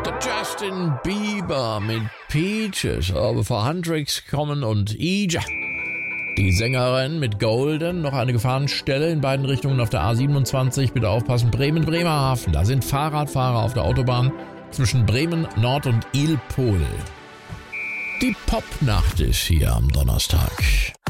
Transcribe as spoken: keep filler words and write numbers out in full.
Der Justin Bieber mit Peaches, aber bevor Hendrix kommen und Ija. Die Sängerin mit Golden, noch eine Gefahrenstelle in beiden Richtungen auf der A siebenundzwanzig. Bitte aufpassen, Bremen-Bremerhaven. Da sind Fahrradfahrer auf der Autobahn zwischen Bremen Nord und Ilpol. Die Popnacht ist hier am Donnerstag.